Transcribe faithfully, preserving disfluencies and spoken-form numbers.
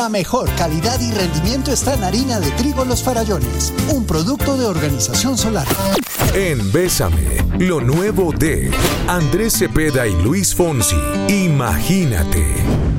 La mejor calidad y rendimiento está en harina de trigo Los Farallones, un producto de Organización Solar. En Bésame, lo nuevo de Andrés Cepeda y Luis Fonsi. Imagínate.